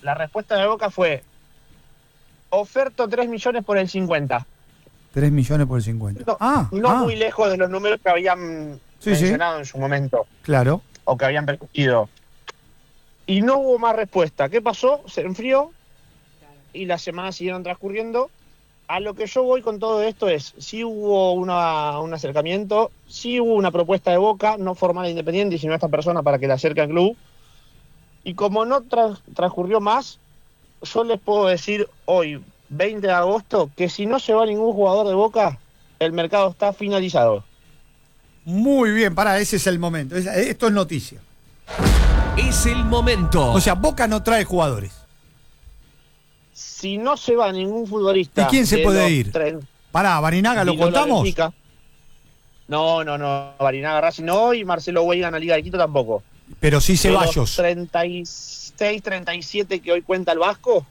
La respuesta de Boca fue: oferto 3 millones por el 50. 3 millones por el 50. No muy lejos de los números que habían mencionado en su momento. Claro. O que habían percutido. Y no hubo más respuesta. ¿Qué pasó? Se enfrió y las semanas siguieron transcurriendo. A lo que yo voy con todo esto es, sí hubo un acercamiento, sí hubo una propuesta de Boca, no formal e independiente, sino esta persona para que la acerque al club. Y como no transcurrió más, yo les puedo decir hoy, 20 de agosto, que si no se va ningún jugador de Boca, el mercado está finalizado. Muy bien, ese es el momento. Esto es noticia. Es el momento. O sea, Boca no trae jugadores. Si no se va ningún futbolista... ¿Y quién se puede ir? Barinaga, ¿lo contamos? No, Barinaga Racing no, y Marcelo Weigan a Liga de Quito tampoco. Pero sí Ceballos. Los 36, 37 que hoy cuenta el Vasco,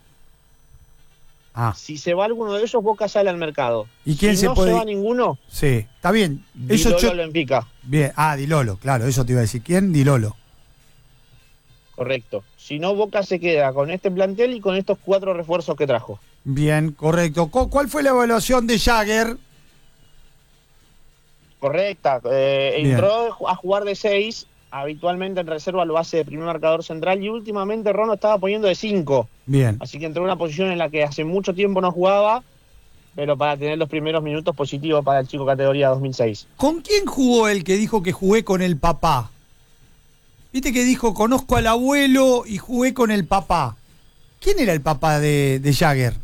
si se va alguno de ellos, Boca sale al mercado. ¿Y quién si se puede ir? No se va ninguno... Sí, está bien. Dilolo lo empica. Bien, Dilolo, claro, eso te iba a decir. ¿Quién? Dilolo. Correcto. Si no, Boca se queda con este plantel y con estos 4 refuerzos que trajo. Bien, correcto. ¿Cuál fue la evaluación de Jagger? Correcta. Entró a jugar de 6. Habitualmente en reserva lo hace de primer marcador central. Y últimamente Rono estaba poniendo de 5. Bien. Así que entró en una posición en la que hace mucho tiempo no jugaba, pero para tener los primeros minutos positivos para el chico categoría 2006. ¿Con quién jugó el que dijo que jugué con el papá? Viste que dijo, conozco al abuelo y jugué con el papá. ¿Quién era el papá de Jagger?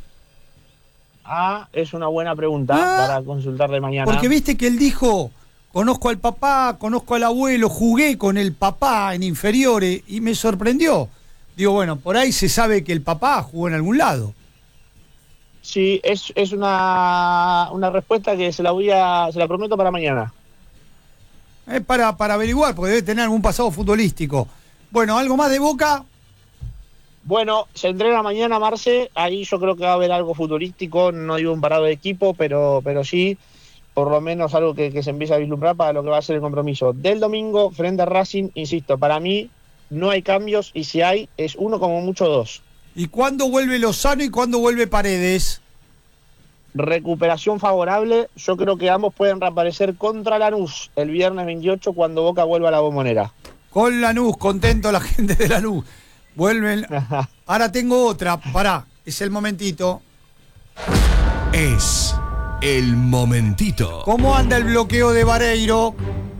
Es una buena pregunta para consultarle mañana. Porque viste que él dijo, conozco al papá, conozco al abuelo, jugué con el papá en inferiores y me sorprendió. Digo, bueno, por ahí se sabe que el papá jugó en algún lado. Sí, es una respuesta que se la prometo para mañana. Para averiguar, porque debe tener algún pasado futbolístico. Bueno, ¿algo más de Boca? Bueno, se entrena mañana, Marce. Ahí yo creo que va a haber algo futbolístico. No digo un parado de equipo, pero sí, por lo menos algo que se empieza a vislumbrar para lo que va a ser el compromiso del domingo frente a Racing. Insisto, para mí no hay cambios y si hay, es uno como mucho 2. ¿Y cuándo vuelve Lozano y cuándo vuelve Paredes? Recuperación favorable. Yo creo que ambos pueden reaparecer contra Lanús el viernes 28 cuando Boca vuelva a la Bombonera. Con Lanús, contento la gente de Lanús. Vuelven. Ahora tengo otra. Es el momentito. Es el momentito. ¿Cómo anda el bloqueo de Vareiro?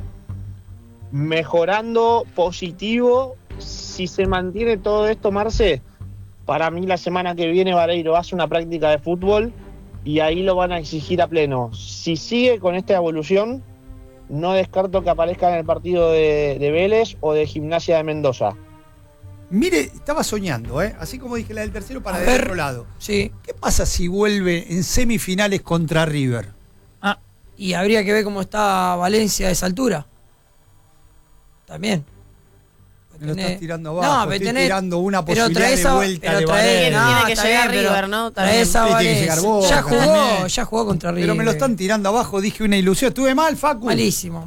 Mejorando, positivo. Si se mantiene todo esto, Marce, para mí la semana que viene Vareiro hace una práctica de fútbol y ahí lo van a exigir a pleno. Si sigue con esta evolución, no descarto que aparezca en el partido de Vélez o de Gimnasia de Mendoza. Mire, estaba soñando, así como dije la del tercero para del otro lado. Sí. ¿Qué pasa si vuelve en semifinales contra River? Y habría que ver cómo está Valencia a esa altura. También. Me lo estás tirando abajo, no, estoy tirando una posibilidad de vuelta de Valencia. Tiene que llegar River, ¿no? Ya jugó contra River. Pero me lo están tirando abajo, dije una ilusión. ¿Estuve mal, Facu? Malísimo.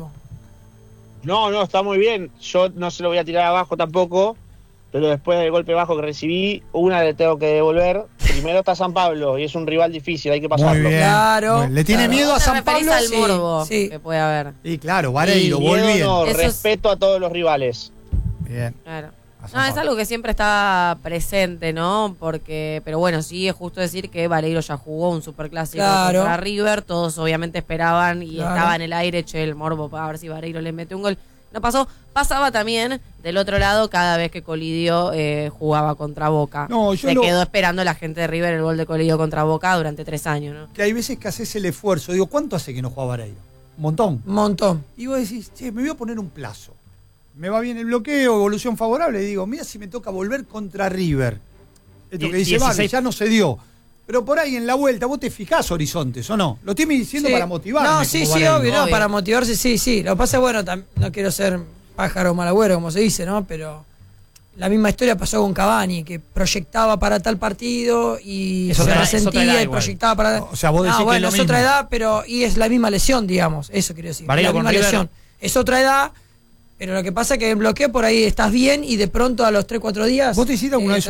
No, está muy bien. Yo no se lo voy a tirar abajo tampoco, pero después del golpe bajo que recibí, una le tengo que devolver. Primero está San Pablo y es un rival difícil, hay que pasarlo. Muy bien. Claro. ¿Le tiene miedo a San Pablo? Al morbo sí. que puede haber. Sí, claro, Vareiro, volviendo. Eso respeto a todos los rivales. Bien. Claro. No, es algo que siempre está presente, ¿no? Pero bueno, sí, es justo decir que Vareiro ya jugó un superclásico contra River. Todos obviamente esperaban y estaba en el aire, el morbo para ver si Vareiro le mete un gol. No pasó. Pasaba también del otro lado cada vez que Colidio jugaba contra Boca. Se quedó esperando la gente de River el gol de Colidio contra Boca durante 3 años, ¿no? Que hay veces que haces el esfuerzo. Digo, ¿cuánto hace que no juega Vareiro? Un montón. Y vos decís, me voy a poner un plazo. Me va bien el bloqueo, evolución favorable. Y digo, mira si me toca volver contra River. Esto que dice, vale, ya no se dio. Pero por ahí en la vuelta, vos te fijás horizontes, ¿o no? Lo estoy diciendo para motivarme. No, sí, obvio, no, para motivarse, sí. Lo que pasa es, bueno, no quiero ser pájaro malagüero, como se dice, ¿no? Pero la misma historia pasó con Cavani, que proyectaba para tal partido y se resentía y proyectaba para... O sea, vos decís que es lo mismo. Otra edad, pero y es la misma lesión, digamos. Eso quiero decir. La misma lesión. Es otra edad, pero lo que pasa es que en bloqueo por ahí estás bien y de pronto a los 3-4 días... ¿Vos te hiciste alguna vez